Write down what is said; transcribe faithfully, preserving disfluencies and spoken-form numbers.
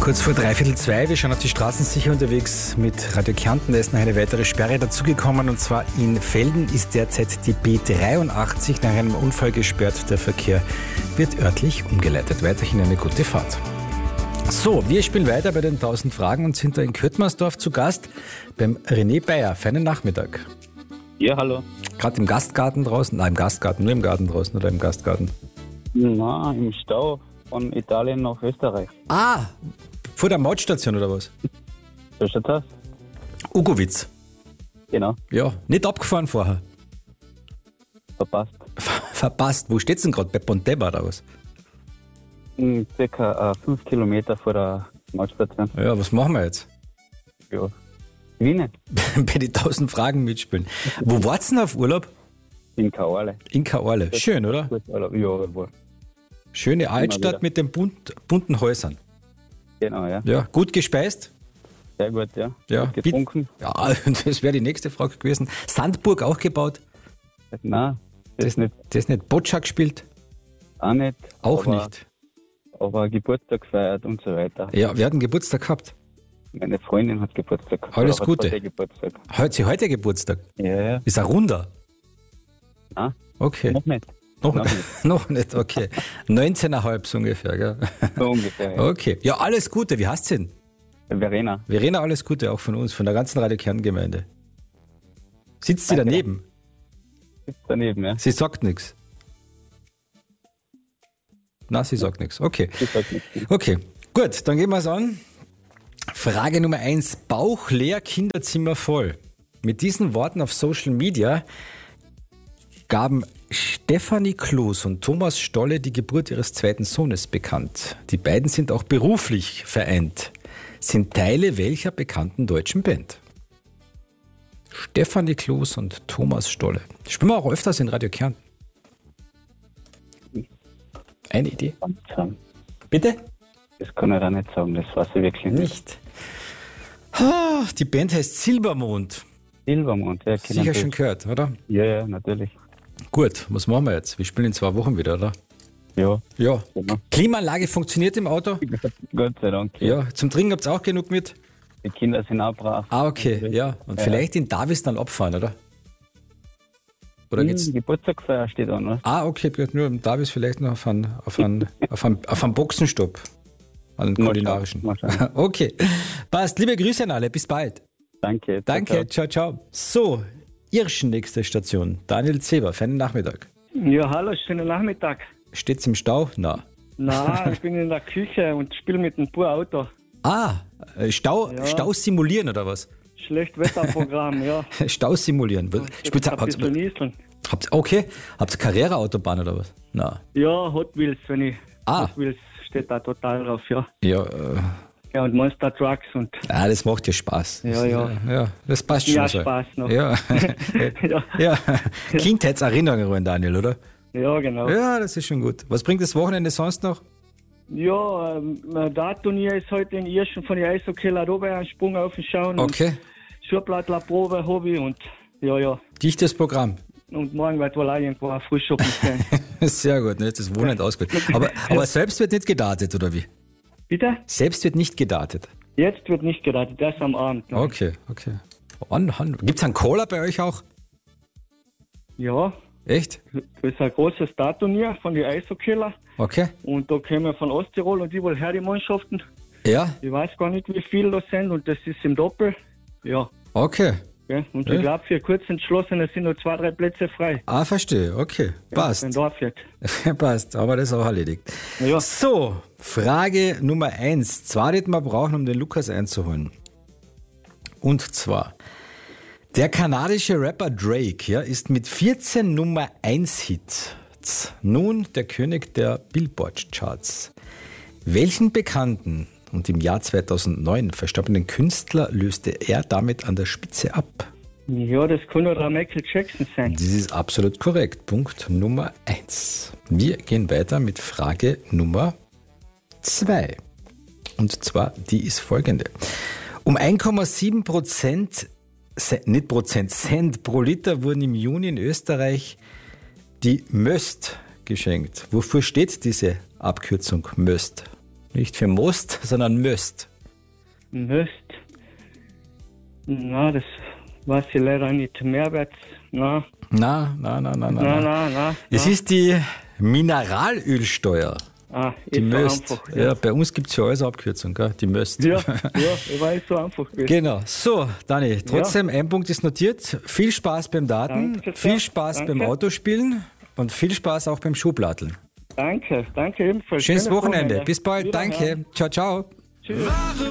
Kurz vor dreiviertel zwei, wir schauen auf die Straßen sicher unterwegs mit Radio Kärnten. Da ist noch eine weitere Sperre dazugekommen und zwar in Velden ist derzeit die B dreiundachtzig nach einem Unfall gesperrt. Der Verkehr wird örtlich umgeleitet. Weiterhin eine gute Fahrt. So, wir spielen weiter bei den tausend Fragen und sind da in Köttmersdorf zu Gast beim René Bayer. Feinen Nachmittag. Ja, hallo. Gerade im Gastgarten draußen? Nein, im Gastgarten, nur im Garten draußen oder im Gastgarten? Na, im Stau von Italien nach Österreich. Ah, vor der Mautstation oder was? So schaut das? Ugowitz. Genau, Ja, nicht abgefahren vorher. verpasst. Verpasst. Wo steht's denn gerade? Bei Pontebba oder was? Hm, circa äh, fünf Kilometer vor der Mautstation. Ja, was machen wir jetzt? Ja. Wien, Bei den tausend Fragen mitspielen. Wo wart's denn auf Urlaub? in Kaorle. In Kaorle. Schön, oder? Gut, Urlaub. Ja, jawohl. Schöne Altstadt wieder. mit den bunt, bunten Häusern. Genau, ja. Ja, gut gespeist? Sehr gut, ja. Ja, Gut getrunken. Ja, das wäre die nächste Frage gewesen. Sandburg auch gebaut? Nein, das, Das, nicht. das nicht. Boccia gespielt? Auch nicht. Auch aber, nicht. Aber Geburtstag gefeiert und so weiter. Ja, wir hatten Geburtstag gehabt. Meine Freundin hat Geburtstag gehabt. Alles oder hat Gute. heute Geburtstag. Hat sie heute Geburtstag? Ja, ja. Ist ein Runder? Nein, Okay. noch nicht. Noch, noch nicht. nicht. Noch nicht, okay. neunzehn Komma fünf so ungefähr, gell? So ungefähr. Ja. Okay. Ja, alles Gute. Wie heißt sie denn? Verena. Verena, alles Gute auch von uns, von der ganzen Radio Kärnten-Gemeinde. Sitzt sie Danke. daneben? Sitzt daneben, ja. Sie sagt nichts. Na, sie sagt nichts. Okay. Ich sag nichts. Okay. Gut, dann gehen wir es an. Frage Nummer eins. Bauch leer, Kinderzimmer voll. Mit diesen Worten auf Social Media gaben Stefanie Kloß und Thomas Stolle die Geburt ihres zweiten Sohnes bekannt. Die beiden sind auch beruflich vereint. Sind Teile welcher bekannten deutschen Band? Stefanie Kloß und Thomas Stolle. Spielen wir auch öfters in Radio Kärnten. Eine Idee? Bitte? Das kann ich da nicht sagen, das weiß ich wirklich nicht. Nicht. Ah, die Band heißt Silbermond. Silbermond, ja, kenn Sicher ich. schon gehört, oder? Ja, ja, natürlich. Gut, was machen wir jetzt? Wir spielen in zwei Wochen wieder, oder? Ja, Ja. genau. Klimaanlage funktioniert im Auto? Gott sei Dank. Ja. Zum Trinken habt ihr auch genug mit? Die Kinder sind auch brav. Ah, okay, ja. Und Ja. vielleicht in Davis dann abfahren, oder? Oder Hm, geht's? Geburtstagsfeier steht an, was? Ah, okay, geht nur in Davis vielleicht noch auf einen, auf einen, auf einen, auf einen Boxenstopp. Einen Mal kulinarischen. schauen, mal schauen. Okay. Passt. Liebe Grüße an alle. Bis bald. Danke. Danke. Ciao, ciao. So, Irschen, nächste Station. Daniel Zeber, feinen Nachmittag. Ja, hallo, schönen Nachmittag. Steht's im Stau? Na. Na, ich bin in der Küche und spiele mit dem pur Auto. Ah, äh, Stau, Ja. Stau simulieren oder was? Schlechtwetterprogramm, ja. Stau simulieren. Spielt, Ein bisschen habt, nieseln. habt, okay, habt ihr Carrera-Autobahn oder was? Na. Ja, Hot Wheels, wenn ich. Ah. Hot Wheels steht da total drauf, ja. Ja, äh, Ja, und Monster Trucks und. ah, das macht ja Spaß. Ja, das, ja. Ja, das passt schon. Ja, so. Spaß noch. Ja. Ja, ja. Kindheitserinnerungen, Daniel, oder? ja genau. Ja, das ist schon gut. Was bringt das Wochenende sonst noch? Ja, ähm, mein Dartturnier ist heute in Irschen von den Eishockeyler Rober einen Sprung auf den Schauen. Okay. Und Schurplattler-Probe, Hobby und. Ja, ja. Dichtes Programm. Und morgen wird wohl auch irgendwo ein Frühschoppen sein. Sehr gut, ne? Das Wochenende ausgewählt. Aber, aber selbst wird nicht gedartet, oder wie? Bitte? Selbst wird nicht gedartet. Jetzt wird nicht geratet, erst am Abend. noch. Okay, okay. Gibt es einen Cola bei euch auch? Ja, Echt? das ist ein großes Dartturnier von den Eishockeylern. Okay. Und da kommen wir von Osttirol und die wohl her, die Mannschaften. Ja, Ich weiß gar nicht, wie viele das sind und das ist im Doppel. Ja. okay. ja. Und Ja. ich glaube, für kurz entschlossen, es sind noch zwei, drei Plätze frei. Ah, verstehe. Okay, passt. Wenn da wird. Passt, haben wir das auch erledigt. Ja. So, Frage Nummer eins. Zwei, die wir brauchen, um den Lukas einzuholen. Und zwar, der kanadische Rapper Drake, ja, ist mit vierzehn Nummer eins Hits nun der König der Billboard-Charts. Welchen bekannten und im Jahr zweitausendneun verstorbenen Künstler löste er damit an der Spitze ab? Ja, das kann nur der Michael Jackson sein. Das ist absolut korrekt. Punkt Nummer eins. Wir gehen weiter mit Frage Nummer zwei. Und zwar, die ist folgende. Um eins Komma sieben Prozent, nicht Prozent, Cent pro Liter wurden im Juni in Österreich die Möst geschenkt. Wofür steht diese Abkürzung Möst? Nicht für Most, sondern Möst. Möst. Na, das weiß ich leider nicht. Mehrwert, na. Na, na, na, na, na. Na, na, na. Es na. ist die Mineralölsteuer. Ah, Die ist so Möst. einfach. Ja, bei uns gibt es ja alles Abkürzung, gell? Die Möst. Ja, ja, ich weiß so einfach. gewesen. Genau. So, Dani, trotzdem, ein Punkt ist notiert. Viel Spaß beim Daten, Danke, viel Spaß danke. beim Autospielen und viel Spaß auch beim Schuhplatteln. Danke, danke ebenfalls. Schönes Schönes Wochenende. Bis bald. Wiederhören. Danke. Ciao, ciao. Tschüss.